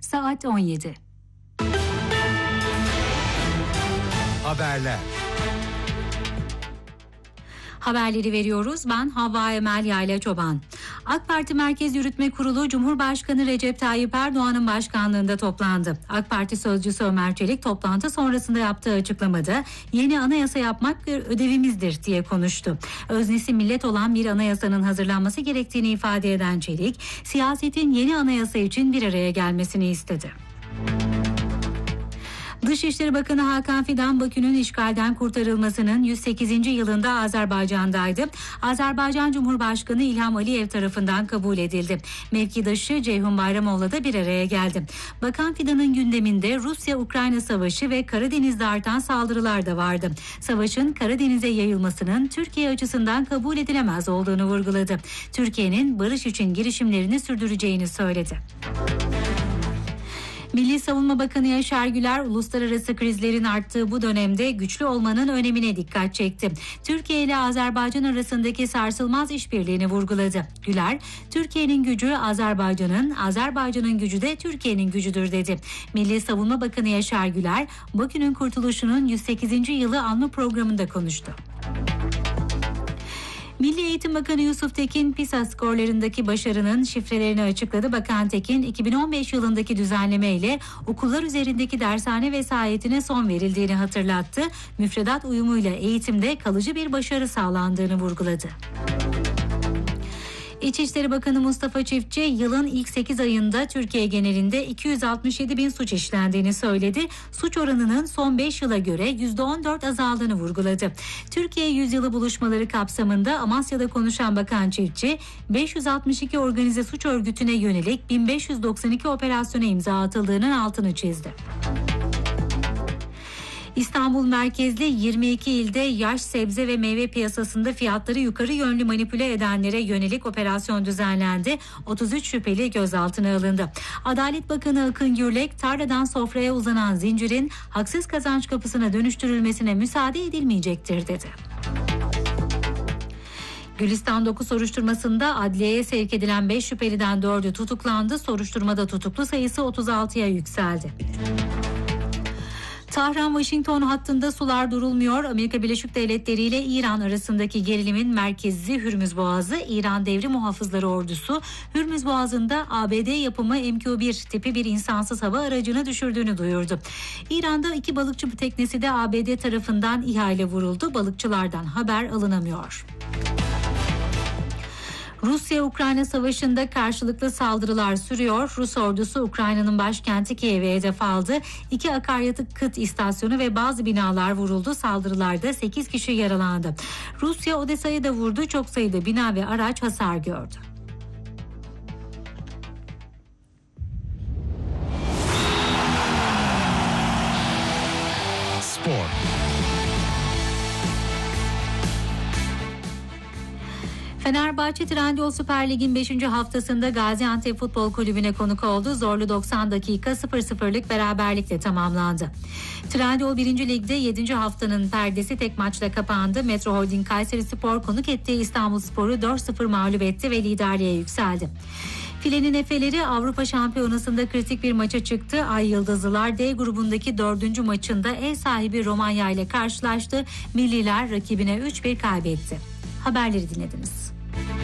saat 17. Haberler. Haberleri veriyoruz. Ben Havva Emel Yayla Çoban. AK Parti Merkez Yürütme Kurulu Cumhurbaşkanı Recep Tayyip Erdoğan'ın başkanlığında toplandı. AK Parti sözcüsü Ömer Çelik toplantı sonrasında yaptığı açıklamada yeni anayasa yapmak bir ödevimizdir diye konuştu. Öznesi millet olan bir anayasanın hazırlanması gerektiğini ifade eden Çelik, siyasetin yeni anayasa için bir araya gelmesini istedi. Dışişleri Bakanı Hakan Fidan, Bakü'nün işgalden kurtarılmasının 108. yılında Azerbaycan'daydı. Azerbaycan Cumhurbaşkanı İlham Aliyev tarafından kabul edildi. Mevkidaşı Ceyhun Bayramoğlu da bir araya geldi. Bakan Fidan'ın gündeminde Rusya-Ukrayna savaşı ve Karadeniz'de artan saldırılar da vardı. Savaşın Karadeniz'e yayılmasının Türkiye açısından kabul edilemez olduğunu vurguladı. Türkiye'nin barış için girişimlerini sürdüreceğini söyledi. Milli Savunma Bakanı Yaşar Güler, uluslararası krizlerin arttığı bu dönemde güçlü olmanın önemine dikkat çekti. Türkiye ile Azerbaycan arasındaki sarsılmaz işbirliğini vurguladı. Güler, Türkiye'nin gücü Azerbaycan'ın, Azerbaycan'ın gücü de Türkiye'nin gücüdür dedi. Milli Savunma Bakanı Yaşar Güler, Bakü'nün kurtuluşunun 108. yılı anma programında konuştu. Milli Eğitim Bakanı Yusuf Tekin, PISA skorlarındaki başarının şifrelerini açıkladı. Bakan Tekin, 2015 yılındaki düzenleme ile okullar üzerindeki dershane vesayetine son verildiğini hatırlattı. Müfredat uyumuyla eğitimde kalıcı bir başarı sağlandığını vurguladı. İçişleri Bakanı Mustafa Çiftçi, yılın ilk 8 ayında Türkiye genelinde 267 bin suç işlendiğini söyledi. Suç oranının son 5 yıla göre %14 azaldığını vurguladı. Türkiye Yüzyılı buluşmaları kapsamında Amasya'da konuşan Bakan Çiftçi, 562 organize suç örgütüne yönelik 1592 operasyona imza atıldığının altını çizdi. İstanbul merkezli 22 ilde yaş sebze ve meyve piyasasında fiyatları yukarı yönlü manipüle edenlere yönelik operasyon düzenlendi. 33 şüpheli gözaltına alındı. Adalet Bakanı Akın Gürlek, tarladan sofraya uzanan zincirin haksız kazanç kapısına dönüştürülmesine müsaade edilmeyecektir dedi. Gülistan 9 soruşturmasında adliyeye sevk edilen 5 şüpheliden 4'ü tutuklandı. Soruşturmada tutuklu sayısı 36'ya yükseldi. Tahran-Washington hattında sular durulmuyor. Amerika Birleşik Devletleri ile İran arasındaki gerilimin merkezi Hürmüz Boğazı. İran Devrim Muhafızları Ordusu Hürmüz Boğazı'nda ABD yapımı MQ-1 tipi bir insansız hava aracını düşürdüğünü duyurdu. İran'da 2 balıkçı teknesi de ABD tarafından İHA ile vuruldu. Balıkçılardan haber alınamıyor. Rusya-Ukrayna savaşında karşılıklı saldırılar sürüyor. Rus ordusu Ukrayna'nın başkenti Kiev'e hedef aldı. 2 akaryakıt istasyonu ve bazı binalar vuruldu. Saldırılarda 8 kişi yaralandı. Rusya Odessa'yı da vurdu. Çok sayıda bina ve araç hasar gördü. Spor. Fenerbahçe Trendyol Süper Lig'in 5. haftasında Gaziantep Futbol Kulübü'ne konuk oldu. Zorlu 90 dakika 0-0'lık beraberlikle tamamlandı. Trendyol 1. Lig'de 7. haftanın perdesi tek maçla kapandı. Metro Holding Kayserispor konuk ettiği İstanbulspor'u 4-0 mağlup etti ve liderliğe yükseldi. Filenin Efeleri Avrupa Şampiyonası'nda kritik bir maça çıktı. Ay Yıldızlılar D grubundaki 4. maçında ev sahibi Romanya ile karşılaştı. Milliler rakibine 3-1 kaybetti. Haberleri dinlediniz.